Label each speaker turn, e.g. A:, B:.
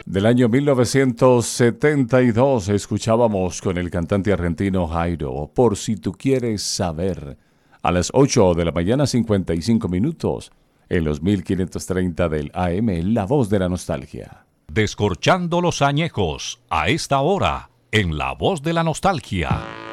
A: Del año 1972 escuchábamos con el cantante argentino Jairo, Por si tú quieres saber, a las 8 de la mañana 55 minutos, en los 1530 del AM, La Voz de la Nostalgia.
B: Descorchando los añejos, a esta hora, en La Voz de la Nostalgia.